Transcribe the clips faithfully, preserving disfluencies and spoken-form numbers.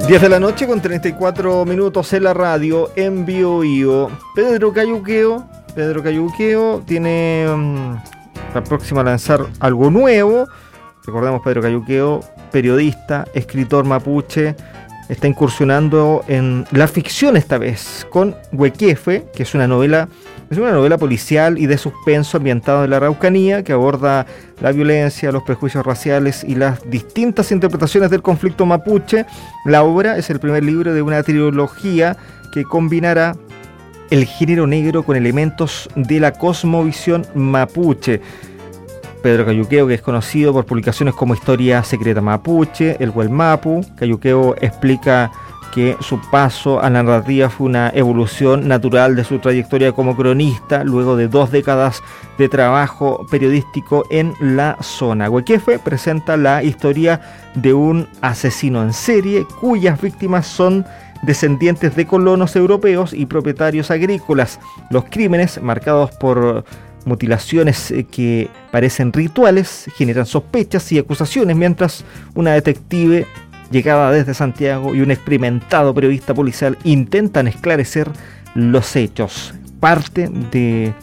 diez de la noche con treinta y cuatro minutos en la radio, en Biobío. Pedro Cayuqueo, Pedro Cayuqueo tiene um, la próxima a lanzar algo nuevo. Recordemos, Pedro Cayuqueo, periodista, escritor mapuche, está incursionando en la ficción esta vez con Huequefe, que es una novela, es una novela policial y de suspenso ambientada en la Araucanía, que aborda la violencia, los prejuicios raciales y las distintas interpretaciones del conflicto mapuche. La obra es el primer libro de una trilogía que combinará el género negro con elementos de la cosmovisión mapuche. Pedro Cayuqueo, que es conocido por publicaciones como Historia Secreta Mapuche, El Huelmapu. Cayuqueo explica que su paso a la narrativa fue una evolución natural de su trayectoria como cronista, luego de dos décadas de trabajo periodístico en la zona. Huequefe presenta la historia de un asesino en serie, cuyas víctimas son descendientes de colonos europeos y propietarios agrícolas. Los crímenes, marcados por mutilaciones que parecen rituales, generan sospechas y acusaciones, mientras una detective llegada desde Santiago y un experimentado periodista policial intentan esclarecer los hechos. Parte de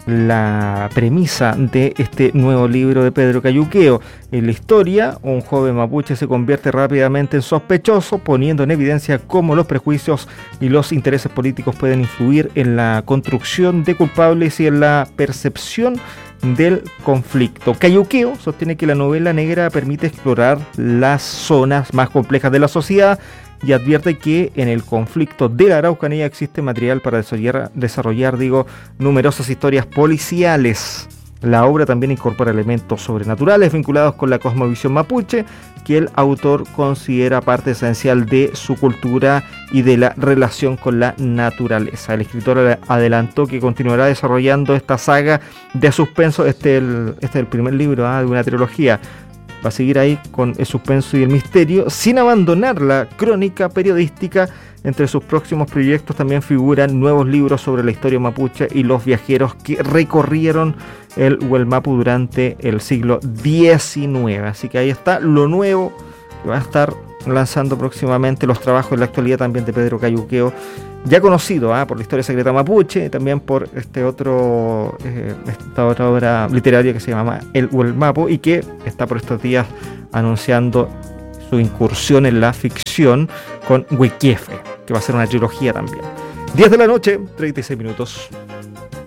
la premisa de este nuevo libro de Pedro Cayuqueo. En la historia, un joven mapuche se convierte rápidamente en sospechoso, poniendo en evidencia cómo los prejuicios y los intereses políticos pueden influir en la construcción de culpables y en la percepción del conflicto. Cayuqueo sostiene que la novela negra permite explorar las zonas más complejas de la sociedad y advierte que en el conflicto de la Araucanía existe material para desarrollar, desarrollar digo, numerosas historias policiales. La obra también incorpora elementos sobrenaturales vinculados con la cosmovisión mapuche, que el autor considera parte esencial de su cultura y de la relación con la naturaleza. El escritor adelantó que continuará desarrollando esta saga de suspenso. Este es el, este es el primer libro ¿eh? de una trilogía. Va a seguir ahí con el suspenso y el misterio, sin abandonar la crónica periodística. Entre sus próximos proyectos también figuran nuevos libros sobre la historia mapuche y los viajeros que recorrieron el Huelmapu durante el siglo diecinueve. Así que ahí está lo nuevo que va a estar lanzando próximamente, los trabajos en la actualidad también de Pedro Cayuqueo, ya conocido ¿eh? por la Historia Secreta Mapuche y también por este otro eh, esta otra obra literaria que se llama El Huelmapu y que está por estos días anunciando su incursión en la ficción con Huequefe, que va a ser una trilogía también. diez de la noche, treinta y seis minutos.